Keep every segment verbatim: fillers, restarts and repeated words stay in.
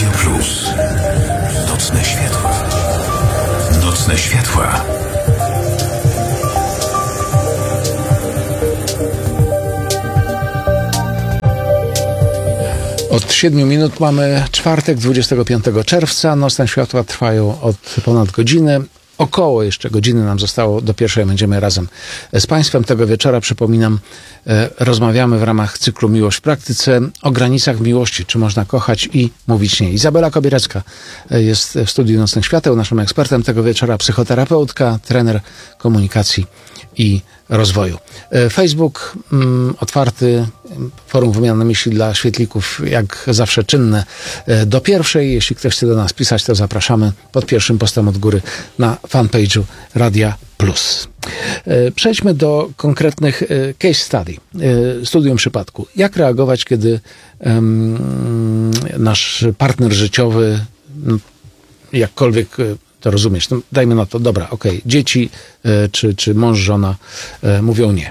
Radio Plus. Nocne światła. Nocne światła. Od siedmiu minut mamy czwartek, dwudziestego piątego czerwca. Nocne światła trwają od ponad godziny. Około jeszcze godziny nam zostało do pierwszej. Będziemy razem z Państwem. Tego wieczora, przypominam, rozmawiamy w ramach cyklu Miłość w praktyce o granicach miłości. Czy można kochać i mówić nie. Izabela Kobierecka jest w studiu Nocnych Świateł. Naszym ekspertem tego wieczora psychoterapeutka, trener komunikacji i rozwoju. Facebook mm, otwarty, forum wymiany myśli dla świetlików, jak zawsze czynne do pierwszej. Jeśli ktoś chce do nas pisać, to zapraszamy pod pierwszym postem od góry na fanpage'u Radia Plus. Przejdźmy do konkretnych case study, studium przypadku. Jak reagować, kiedy um, nasz partner życiowy, no, jakkolwiek to rozumiesz, no, dajmy na to, dobra, okej, okay, dzieci y, czy, czy mąż, żona y, mówią nie.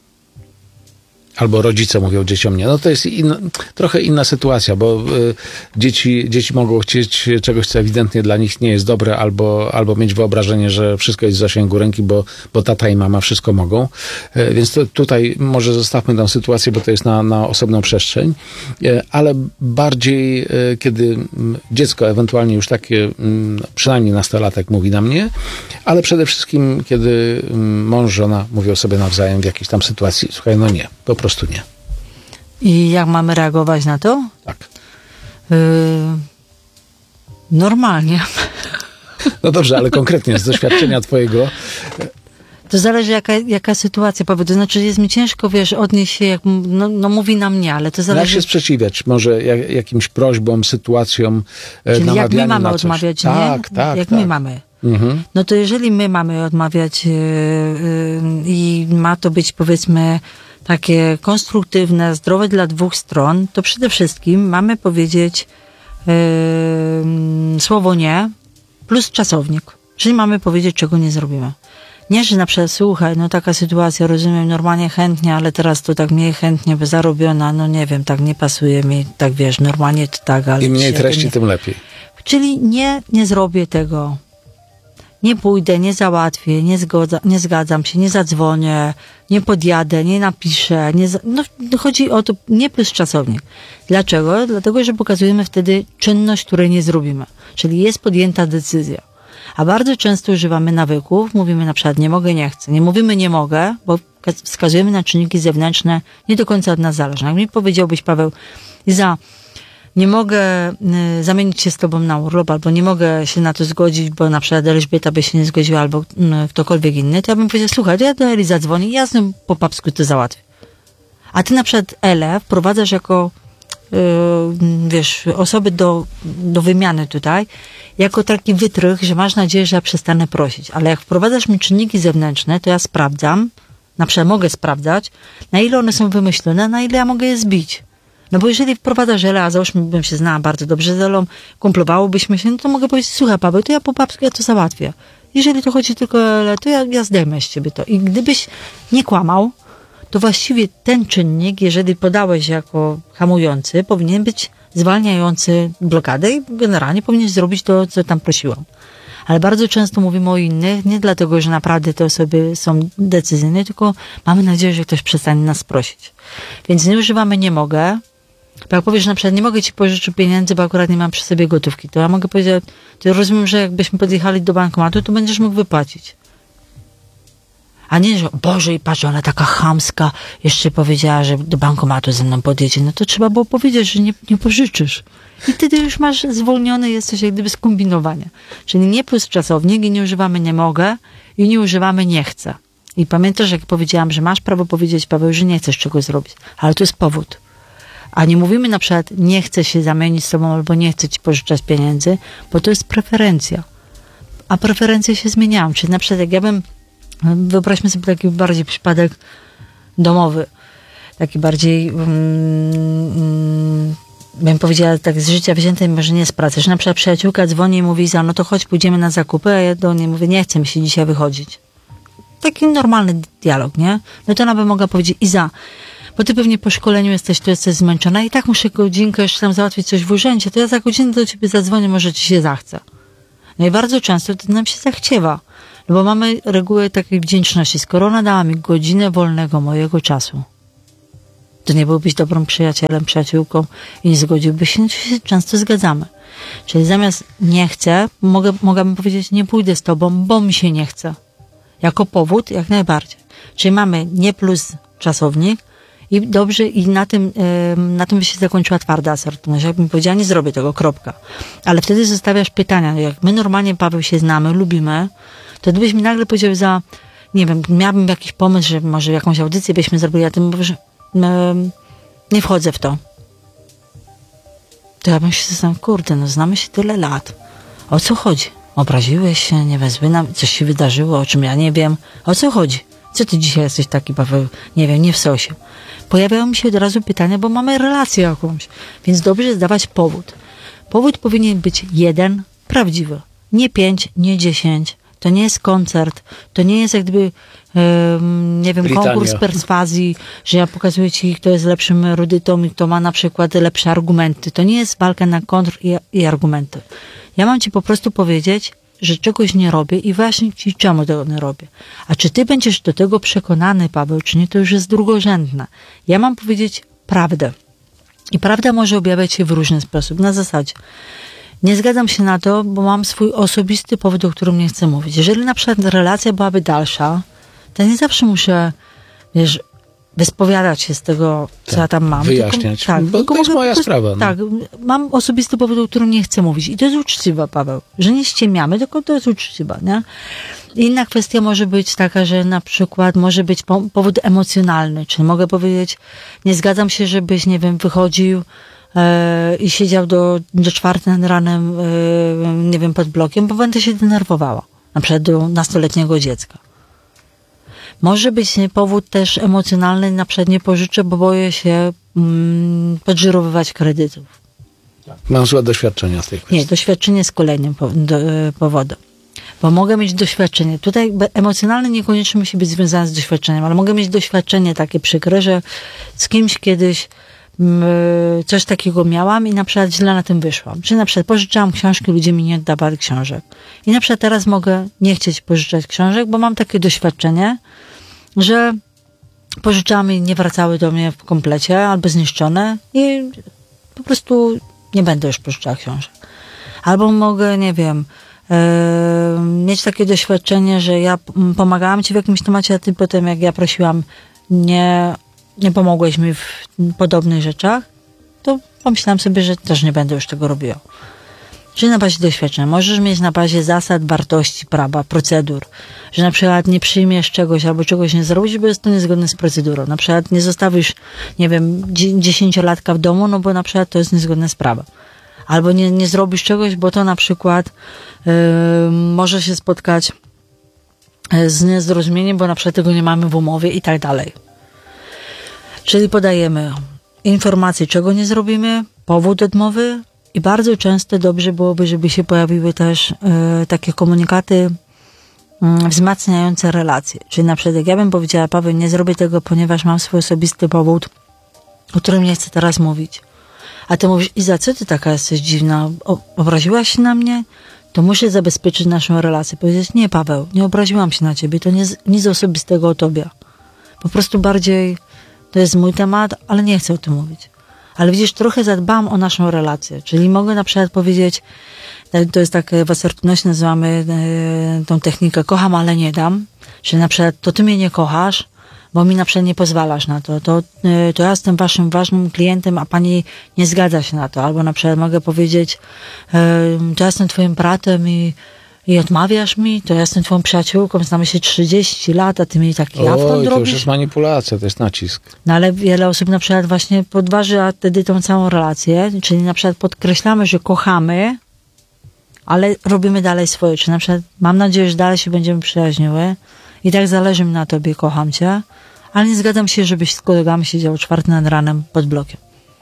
Albo rodzice mówią dzieciom nie. No to jest inna, trochę inna sytuacja, bo y, dzieci, dzieci mogą chcieć czegoś, co ewidentnie dla nich nie jest dobre, albo, albo mieć wyobrażenie, że wszystko jest w zasięgu ręki, bo, bo tata i mama wszystko mogą. Y, więc to, tutaj może zostawmy tę sytuację, bo to jest na, na osobną przestrzeń. Y, ale bardziej, y, kiedy dziecko, ewentualnie już takie, y, przynajmniej nastolatek mówi na mnie, ale przede wszystkim, kiedy y, mąż, żona mówią sobie nawzajem w jakiejś tam sytuacji, słuchaj, no nie, po prostu Po prostu nie. I jak mamy reagować na to? Tak. Yy, normalnie. No dobrze, ale konkretnie z doświadczenia twojego. To zależy jaka, jaka sytuacja, powie. To znaczy jest mi ciężko, wiesz, odnieść się, jak, no, no mówi na mnie, ale to zależy... Jak się sprzeciwiać? Może jak, jakimś prośbom, sytuacjom, czyli jak my mamy na coś. odmawiać, nie? Tak, tak. Jak tak. my mamy. Mhm. No to jeżeli my mamy odmawiać yy, yy, i ma to być, powiedzmy, takie konstruktywne, zdrowe dla dwóch stron, to przede wszystkim mamy powiedzieć yy, słowo nie plus czasownik. Czyli mamy powiedzieć, czego nie zrobimy. Nie, że na przykład, słuchaj, no taka sytuacja, rozumiem, normalnie chętnie, ale teraz to tak mniej chętnie by zarobiona, no nie wiem, tak nie pasuje mi, tak wiesz, normalnie to tak, ale... Im mniej treści, nie... tym lepiej. Czyli nie, nie zrobię tego. Nie pójdę, nie załatwię, nie, zgodza, nie zgadzam się, nie zadzwonię, nie podjadę, nie napiszę. Nie za... No, chodzi o to nie plus czasownik. Dlaczego? Dlatego, że pokazujemy wtedy czynność, której nie zrobimy. Czyli jest podjęta decyzja. A bardzo często używamy nawyków, mówimy na przykład nie mogę, nie chcę. Nie mówimy nie mogę, bo wskazujemy na czynniki zewnętrzne nie do końca od nas zależne. Jak mi powiedziałbyś, Paweł, za nie mogę y, zamienić się z tobą na urlop, albo nie mogę się na to zgodzić, bo na przykład Elżbieta by się nie zgodziła, albo y, ktokolwiek inny, to ja bym powiedział, słuchaj, to ja do Eli zadzwonię i ja z nią po papsku to załatwię. A ty na przykład Elę wprowadzasz jako, y, wiesz, osoby do, do wymiany tutaj, jako taki wytrych, że masz nadzieję, że ja przestanę prosić. Ale jak wprowadzasz mi czynniki zewnętrzne, to ja sprawdzam, na przykład mogę sprawdzać, na ile one są wymyślone, na ile ja mogę je zbić. No bo jeżeli wprowadzasz Elę, a załóżmy, bym się znała bardzo dobrze z Elą, kumplowałobyśmy się, no to mogę powiedzieć, słuchaj Paweł, to ja po papsku ja to załatwię. Jeżeli to chodzi tylko o Elę, to ja, ja zdejmę z ciebie to. I gdybyś nie kłamał, to właściwie ten czynnik, jeżeli podałeś jako hamujący, powinien być zwalniający blokadę i generalnie powinieneś zrobić to, co tam prosiłam. Ale bardzo często mówimy o innych, nie dlatego, że naprawdę te osoby są decyzyjne, tylko mamy nadzieję, że ktoś przestanie nas prosić. Więc nie używamy nie mogę. Jak powiesz na przykład, nie mogę ci pożyczyć pieniędzy, bo akurat nie mam przy sobie gotówki, to ja mogę powiedzieć, to rozumiem, że jakbyśmy podjechali do bankomatu, to będziesz mógł wypłacić. A nie, że Boże, i patrz, ona taka chamska, jeszcze powiedziała, że do bankomatu ze mną podjedzie. No to trzeba było powiedzieć, że nie, nie pożyczysz. I wtedy już masz zwolniony, jesteś jak gdyby z kombinowania. Czyli nie plus czasownik i nie używamy nie mogę i nie używamy nie chcę. I pamiętasz, jak powiedziałam, że masz prawo powiedzieć, Paweł, że nie chcesz czegoś zrobić. Ale to jest powód. A nie mówimy na przykład, nie chcę się zamienić z tobą albo nie chcę ci pożyczać pieniędzy, bo to jest preferencja. A preferencje się zmieniają. Czyli na przykład jak ja bym, wyobraźmy sobie taki bardziej przypadek domowy, taki bardziej um, um, bym powiedziała tak z życia wzięte, może nie z pracy, że na przykład przyjaciółka dzwoni i mówi, za no to chodź, pójdziemy na zakupy, a ja do niej mówię, nie chcę mi się dzisiaj wychodzić. Taki normalny dialog, nie? No to ona by mogła powiedzieć, Iza, bo ty pewnie po szkoleniu jesteś, tu jesteś zmęczona i tak muszę godzinkę jeszcze tam załatwić coś w urzędzie, to ja za godzinę do ciebie zadzwonię, może ci się zachce. No i bardzo często to nam się zachciewa, no bo mamy regułę takiej wdzięczności. Skoro ona dała mi godzinę wolnego mojego czasu, to nie byłbyś dobrym przyjacielem, przyjaciółką i nie zgodziłbyś się, no to się często zgadzamy. Czyli zamiast nie chcę, mogę, mogłabym powiedzieć, nie pójdę z tobą, bo mi się nie chce. Jako powód jak najbardziej. Czyli mamy nie plus czasownik i dobrze, i na tym, yy, na tym by się zakończyła twarda asertywność. Jakbym powiedziała, nie zrobię tego, kropka. Ale wtedy zostawiasz pytania. Jak my normalnie, Paweł, się znamy, lubimy, to gdybyś mi nagle powiedział za, nie wiem, miałbym jakiś pomysł, że może jakąś audycję byśmy zrobili, a ty mówisz, że yy, nie wchodzę w to. To ja bym się zastanawiał, kurde, no znamy się tyle lat. O co chodzi? Obraziłeś się, nie wezwy nam, coś się wydarzyło, o czym ja nie wiem. O co chodzi? Co ty dzisiaj jesteś taki, Paweł, nie wiem, nie w sosie? Pojawiają mi się od razu pytania, bo mamy relację jakąś. Więc dobrze zdawać powód. Powód powinien być jeden, prawdziwy. Nie pięć, nie dziesięć. To nie jest koncert. To nie jest jak gdyby, um, nie wiem, Brytania. konkurs perswazji, że ja pokazuję ci, kto jest lepszym erudytą i kto ma na przykład lepsze argumenty. To nie jest walka na kontr i, i argumenty. Ja mam ci po prostu powiedzieć, że czegoś nie robię i właśnie ci czemu tego nie robię. A czy ty będziesz do tego przekonany, Paweł, czy nie, to już jest drugorzędne. Ja mam powiedzieć prawdę. I prawda może objawiać się w różny sposób. Na zasadzie, nie zgadzam się na to, bo mam swój osobisty powód, o którym nie chcę mówić. Jeżeli na przykład relacja byłaby dalsza, to nie zawsze muszę, wiesz, wyspowiadać się z tego, co Tak, ja tam mam. wyjaśniać, Tylko, tak, bo tylko to jest mogę moja po prostu- sprawa, no. Tak, mam osobisty powód, o którym nie chcę mówić. I to jest uczciwe, Paweł. Że nie ściemiamy, tylko to jest uczciwe, nie? Inna kwestia może być taka, że na przykład może być po- powód emocjonalny. Czyli mogę powiedzieć, nie zgadzam się, żebyś, nie wiem, wychodził e, i siedział do, do czwartej nad ranem, e, nie wiem, pod blokiem, bo będę się denerwowała. Na przykład do nastoletniego dziecka. Może być powód też emocjonalny, na przykład nie pożyczę, bo boję się mm, podżyrowywać kredytów. Mam złe doświadczenia z tej kwestii. Nie, doświadczenie z kolejnym po, do, e, powodem. Bo mogę mieć doświadczenie. Tutaj be- emocjonalne niekoniecznie musi być związane z doświadczeniem, ale mogę mieć doświadczenie takie przykre, że z kimś kiedyś mm, coś takiego miałam i na przykład źle na tym wyszłam. Czy na przykład pożyczałam książki, ludzie mi nie oddawali książek. I na przykład teraz mogę nie chcieć pożyczać książek, bo mam takie doświadczenie, że pożyczałam i nie wracały do mnie w komplecie albo zniszczone i po prostu nie będę już pożyczała książek. Albo mogę, nie wiem, e, mieć takie doświadczenie, że ja p- pomagałam ci w jakimś temacie, a ty potem jak ja prosiłam, nie, nie pomogłeś mi w podobnych rzeczach, to pomyślałam sobie, że też nie będę już tego robiła. Czyli na bazie doświadczenia. Możesz mieć na bazie zasad, wartości, prawa, procedur. Że na przykład nie przyjmiesz czegoś albo czegoś nie zrobisz, bo jest to niezgodne z procedurą. Na przykład nie zostawisz, nie wiem, dzie- dziesięciolatka w domu, no bo na przykład to jest niezgodne z prawem. Albo nie, nie zrobisz czegoś, bo to na przykład yy, może się spotkać yy, z niezrozumieniem, bo na przykład tego nie mamy w umowie i tak dalej. Czyli podajemy informacje, czego nie zrobimy, powód odmowy i bardzo często dobrze byłoby, żeby się pojawiły też y, takie komunikaty y, wzmacniające relacje. Czyli na przykład jak ja bym powiedziała, Paweł, nie zrobię tego, ponieważ mam swój osobisty powód, o którym nie chcę teraz mówić. A ty mówisz, Iza, co ty taka jesteś dziwna? O, obraziłaś się na mnie? To muszę zabezpieczyć naszą relację. Powiedzieć, nie, Paweł, nie obraziłam się na ciebie, to nie, nic osobistego o tobie. Po prostu bardziej to jest mój temat, ale nie chcę o tym mówić. Ale widzisz, trochę zadbałam o naszą relację. Czyli mogę na przykład powiedzieć, to jest tak w asertywności nazywamy e, tą technikę kocham, ale nie dam. Czyli na przykład to ty mnie nie kochasz, bo mi na przykład nie pozwalasz na to. To, e, to ja jestem waszym ważnym klientem, a pani nie zgadza się na to. Albo na przykład mogę powiedzieć, e, to ja jestem twoim bratem i I odmawiasz mi, to ja jestem twoją przyjaciółką, znamy się trzydzieści lat, a ty mi taki Oj, afront to już robisz. jest manipulacja, to jest nacisk. No ale wiele osób na przykład właśnie podważyła wtedy tą całą relację, czyli na przykład podkreślamy, że kochamy, ale robimy dalej swoje. Czyli na przykład mam nadzieję, że dalej się będziemy przyjaźniły i tak zależy mi na tobie, kocham cię, ale nie zgadzam się, żebyś z kolegami siedział czwarty nad ranem pod blokiem.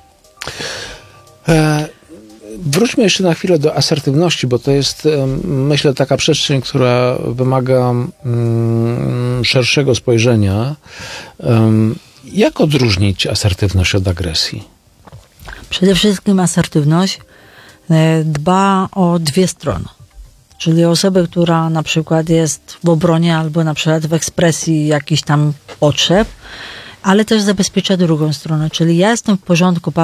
E, wróćmy jeszcze na chwilę do asertywności, bo to jest, em, myślę, taka przestrzeń, która wymaga mm, szerszego spojrzenia. Um, Jak odróżnić asertywność od agresji? Przede wszystkim asertywność e, dba o dwie strony. Czyli osobę, która na przykład jest w obronie albo na przykład w ekspresji jakichś tam potrzeb, ale też zabezpiecza drugą stronę. Czyli ja jestem w porządku,